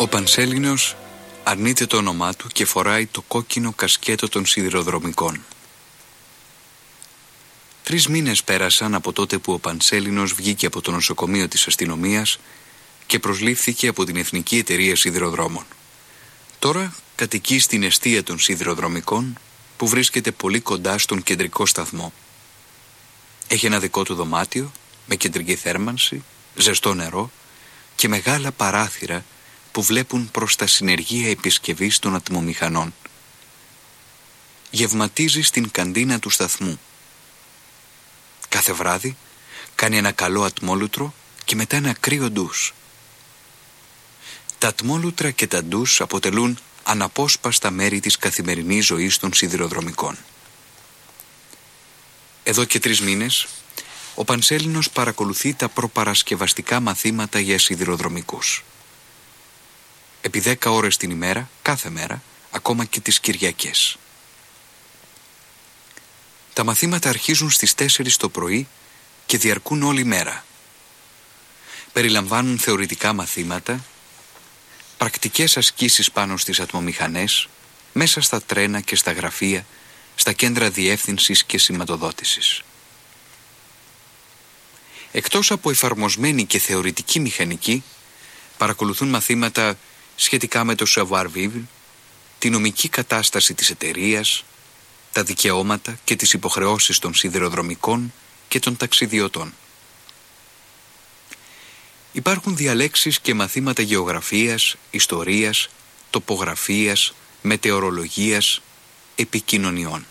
Ο Πανσέλινος αρνείται το όνομά του και φοράει το κόκκινο κασκέτο των σιδηροδρομικών. 3 μήνες πέρασαν από τότε που ο Πανσέλινος βγήκε από το νοσοκομείο της αστυνομίας και προσλήφθηκε από την Εθνική Εταιρεία Σιδηροδρόμων. Τώρα κατοικεί στην εστία των σιδηροδρομικών που βρίσκεται πολύ κοντά στον κεντρικό σταθμό. Έχει ένα δικό του δωμάτιο με κεντρική θέρμανση, ζεστό νερό και μεγάλα παράθυρα που βλέπουν προς τα συνεργεία επισκευής των ατμομηχανών. Γευματίζει στην καντίνα του σταθμού. Κάθε βράδυ κάνει ένα καλό ατμόλουτρο και μετά ένα κρύο ντους. Τα ατμόλουτρα και τα ντους αποτελούν αναπόσπαστα μέρη της καθημερινής ζωής των σιδηροδρομικών. Εδώ και 3 μήνες, ο Πανσέλινος παρακολουθεί τα προπαρασκευαστικά μαθήματα για σιδηροδρομικούς. Επί 10 ώρες την ημέρα, κάθε μέρα, ακόμα και τις Κυριακές. Τα μαθήματα αρχίζουν στις 4 το πρωί και διαρκούν όλη μέρα. Περιλαμβάνουν θεωρητικά μαθήματα, πρακτικές ασκήσεις πάνω στις ατμομηχανές, μέσα στα τρένα και στα γραφεία, στα κέντρα διεύθυνσης και σηματοδότησης. Εκτός από εφαρμοσμένη και θεωρητική μηχανική, παρακολουθούν μαθήματα σχετικά με το savoir-vivre, τη νομική κατάσταση της εταιρείας, τα δικαιώματα και τις υποχρεώσεις των σιδηροδρομικών και των ταξιδιωτών. Υπάρχουν διαλέξεις και μαθήματα γεωγραφίας, ιστορίας, τοπογραφίας, μετεωρολογίας, επικοινωνιών.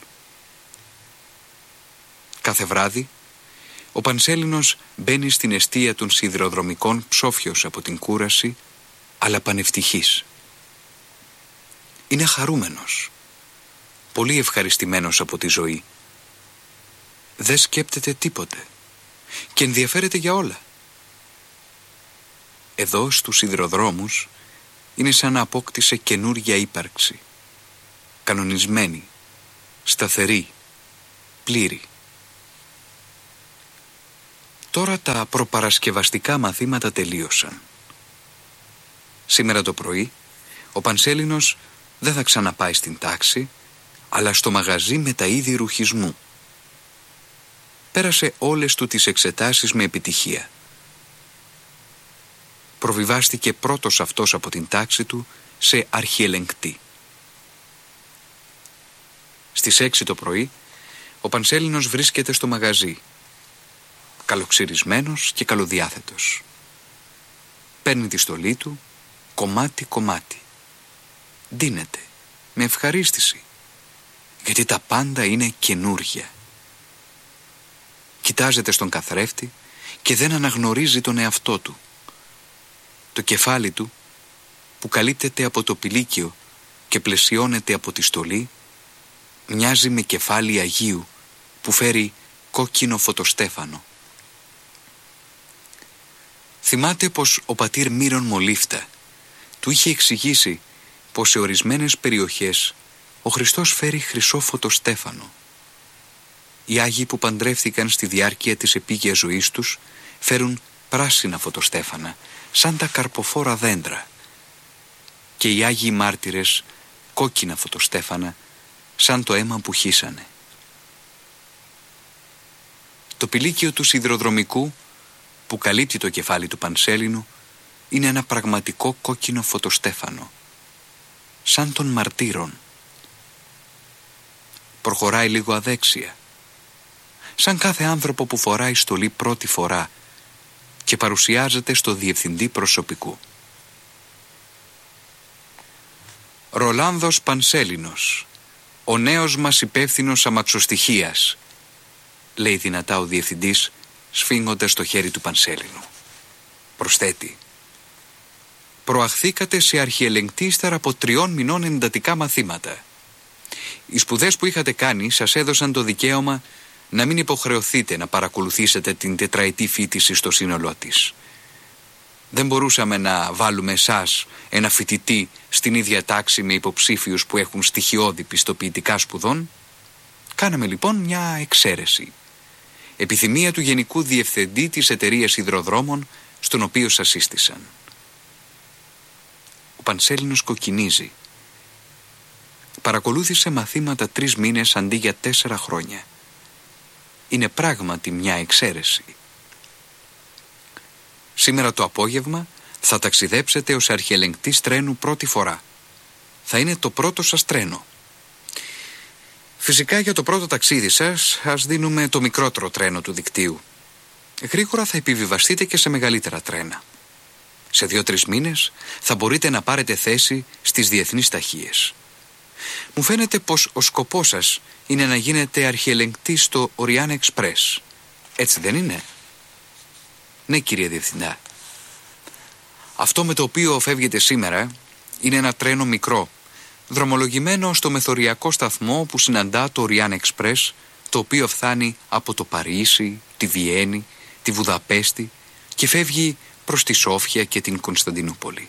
Κάθε βράδυ, ο Πανσέλινος μπαίνει στην εστία των σιδηροδρομικών ψόφιος από την κούραση, αλλά πανευτυχής. Είναι χαρούμενος, πολύ ευχαριστημένος από τη ζωή. Δεν σκέπτεται τίποτε και ενδιαφέρεται για όλα. Εδώ στους σιδηροδρόμους είναι σαν να απόκτησε καινούρια ύπαρξη, κανονισμένη, σταθερή, πλήρη. Τώρα τα προπαρασκευαστικά μαθήματα τελείωσαν. Σήμερα το πρωί, ο Πανσέλινος δεν θα ξαναπάει στην τάξη, αλλά στο μαγαζί με τα είδη ρουχισμού. Πέρασε όλες του τις εξετάσεις με επιτυχία. Προβιβάστηκε πρώτος αυτός από την τάξη του σε αρχιελεγκτή. Στις 6 το πρωί, ο Πανσέλινος βρίσκεται στο μαγαζί, καλοξυρισμένος και καλοδιάθετος. Παίρνει τη στολή του, κομμάτι-κομμάτι. Ντύνεται, με ευχαρίστηση, γιατί τα πάντα είναι καινούρια. Κοιτάζεται στον καθρέφτη και δεν αναγνωρίζει τον εαυτό του. Το κεφάλι του, που καλύπτεται από το πηλίκιο και πλαισιώνεται από τη στολή, μοιάζει με κεφάλι Αγίου που φέρει κόκκινο φωτοστέφανο. Θυμάται πως ο πατήρ Μύρον Μολύφτα του είχε εξηγήσει πως σε ορισμένες περιοχές ο Χριστός φέρει χρυσό φωτοστέφανο. Οι Άγιοι που παντρεύτηκαν στη διάρκεια της επίγειας ζωής τους φέρουν πράσινα φωτοστέφανα, σαν τα καρποφόρα δέντρα, και οι Άγιοι μάρτυρες κόκκινα φωτοστέφανα, σαν το αίμα που χύσανε. Το πηλίκιο του σιδηροδρομικού που καλύπτει το κεφάλι του Πανσέλινου είναι ένα πραγματικό κόκκινο φωτοστέφανο, σαν των μαρτύρων. Προχωράει λίγο αδέξια, σαν κάθε άνθρωπο που φοράει στολή πρώτη φορά και παρουσιάζεται στο διευθυντή προσωπικού. Ρολάνδος Πανσέλινος, ο νέος μας υπεύθυνος αμαξοστοιχείας, λέει δυνατά ο διευθυντής, σφίγγοντας το χέρι του Πανσέλινου. Προσθέτει: προαχθήκατε σε αρχιελεγκτή ύστερα από 3 μηνών εντατικά μαθήματα. Οι σπουδές που είχατε κάνει σας έδωσαν το δικαίωμα να μην υποχρεωθείτε να παρακολουθήσετε την τετραετή φοιτηση στο σύνολό της. Δεν μπορούσαμε να βάλουμε εσάς, ένα φοιτητή, στην ίδια τάξη με υποψήφιους που έχουν στοιχειώδη πιστοποιητικά σπουδών. Κάναμε λοιπόν μια εξαίρεση. Επιθυμία του Γενικού Διευθυντή της Εταιρείας Σιδηροδρόμων, στον οποίο σας σύστησαν. Ο Πανσέλινος κοκκινίζει. Παρακολούθησε μαθήματα 3 μήνες αντί για 4 χρόνια. Είναι πράγματι μια εξαίρεση. Σήμερα το απόγευμα θα ταξιδέψετε ως αρχιελεγκτής τρένου πρώτη φορά. Θα είναι το πρώτο σας τρένο. Φυσικά για το πρώτο ταξίδι σας ας δίνουμε το μικρότερο τρένο του δικτύου. Γρήγορα θα επιβιβαστείτε και σε μεγαλύτερα τρένα. Σε 2-3 μήνες θα μπορείτε να πάρετε θέση στις διεθνείς ταχείες. Μου φαίνεται πως ο σκοπός σας είναι να γίνετε αρχιελεγκτής στο Orient Express. Έτσι δεν είναι? Ναι, κύριε Διευθυντά. Αυτό με το οποίο φεύγετε σήμερα είναι ένα τρένο μικρό, δρομολογημένο στο μεθοριακό σταθμό που συναντά το Orient Express, το οποίο φθάνει από το Παρίσι, τη Βιέννη, τη Βουδαπέστη και φεύγει προς τη Σόφια και την Κωνσταντινούπολη.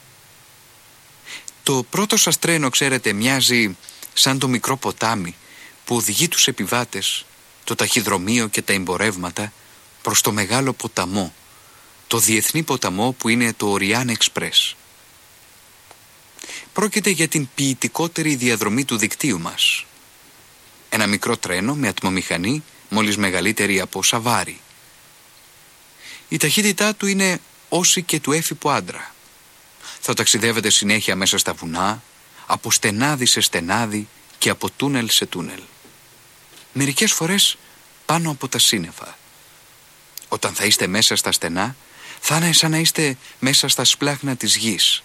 Το πρώτο σας τρένο, ξέρετε, μοιάζει σαν το μικρό ποτάμι που οδηγεί τους επιβάτες, το ταχυδρομείο και τα εμπορεύματα προς το μεγάλο ποταμό, το διεθνή ποταμό που είναι το Orient Express. Πρόκειται για την ποιητικότερη διαδρομή του δικτύου μας. Ένα μικρό τρένο με ατμομηχανή μόλις μεγαλύτερη από σαβάρι. Η ταχύτητά του είναι όση και του έφυπου άντρα. Θα ταξιδεύετε συνέχεια μέσα στα βουνά, από στενάδι σε στενάδι και από τούνελ σε τούνελ. Μερικές φορές πάνω από τα σύννεφα. Όταν θα είστε μέσα στα στενά, θα είναι σαν να είστε μέσα στα σπλάχνα της γης.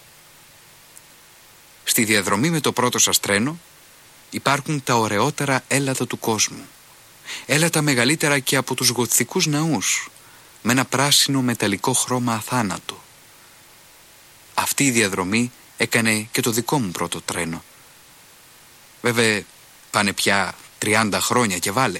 Στη διαδρομή με το πρώτο σας τρένο υπάρχουν τα ωραιότερα έλατα του κόσμου. Έλατα μεγαλύτερα και από τους γοτθικούς ναούς, με ένα πράσινο μεταλλικό χρώμα αθάνατο. Αυτή η διαδρομή έκανε και το δικό μου πρώτο τρένο. Βέβαια πάνε πια 30 χρόνια και βάλε.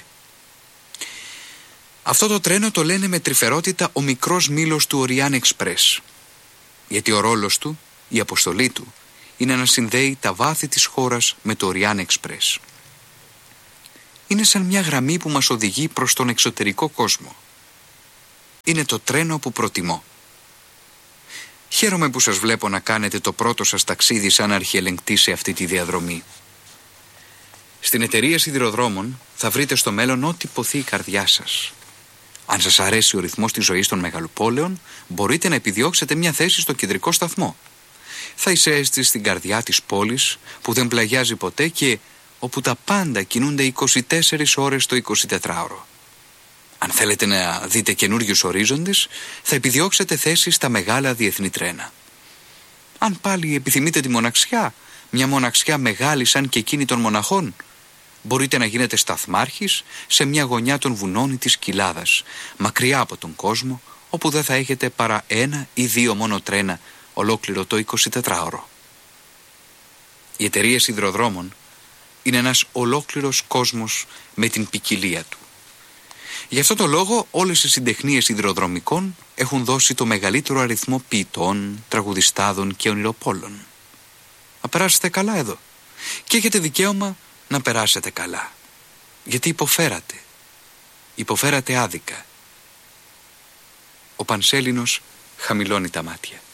Αυτό το τρένο το λένε με τρυφερότητα ο μικρός μήλος του Orient Express, γιατί ο ρόλος του, η αποστολή του, είναι να συνδέει τα βάθη της χώρας με το Orient Express. Είναι σαν μια γραμμή που μας οδηγεί προς τον εξωτερικό κόσμο. Είναι το τρένο που προτιμώ. Χαίρομαι που σας βλέπω να κάνετε το πρώτο σας ταξίδι σαν αρχιελεγκτή σε αυτή τη διαδρομή. Στην εταιρεία σιδηροδρόμων θα βρείτε στο μέλλον ό,τι ποθεί η καρδιά σας. Αν σας αρέσει ο ρυθμός της ζωής των μεγαλοπόλεων, μπορείτε να επιδιώξετε μια θέση στο κεντρικό σταθμό. Θα εισέλθετε στην καρδιά της πόλης που δεν πλαγιάζει ποτέ και όπου τα πάντα κινούνται 24 ώρες το 24ωρο. Αν θέλετε να δείτε καινούριους ορίζοντες, θα επιδιώξετε θέση στα μεγάλα διεθνή τρένα. Αν πάλι επιθυμείτε τη μοναξιά, μια μοναξιά μεγάλη σαν και εκείνη των μοναχών, μπορείτε να γίνετε σταθμάρχης σε μια γωνιά των βουνών ή της Κοιλάδας, μακριά από τον κόσμο, όπου δεν θα έχετε παρά 1 ή 2 μόνο τρένα ολόκληρο το 24ωρο. Η εταιρεία σιδηροδρόμων είναι ένας ολόκληρος κόσμος με την ποικιλία του. Γι' αυτό το λόγο όλες οι συντεχνίες σιδηροδρομικών έχουν δώσει το μεγαλύτερο αριθμό ποιητών, τραγουδιστάδων και ονειροπόλων. Να περάσετε καλά εδώ και έχετε δικαίωμα να περάσετε καλά, γιατί υποφέρατε άδικα. Ο Πανσέλινος χαμηλώνει τα μάτια.